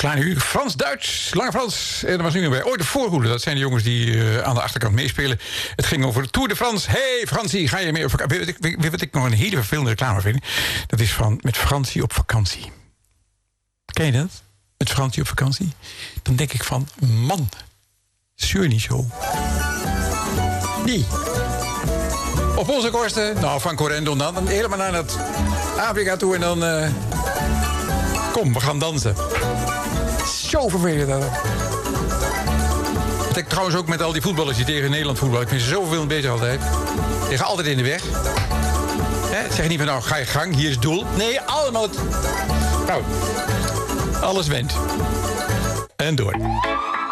Kleine Huur, Frans-Duits, Lange Frans. En er was nu bij ooit de voorhoede. Dat zijn de jongens die aan de achterkant meespelen. Het ging over de Tour de France. Hey Fransie, ga je mee op vakantie? Weet wat ik nog een hele vervelende reclame vind? Dat is van met Fransie op vakantie. Ken je dat? Met Fransie op vakantie? Dan denk ik van, man, zeur niet zo. Die. Op onze kosten, nou van Corendon dan helemaal naar het Afrika toe en dan... kom, we gaan dansen. Zo vervelend dat. Dat ik trouwens ook met al die voetballers die tegen Nederland voetballen. Ik vind ze zo vervelend bezig altijd. Die gaan altijd in de weg. Zeg je niet van, nou, ga je gang, hier is het doel. Nee, allemaal het... Nou, alles went. En door.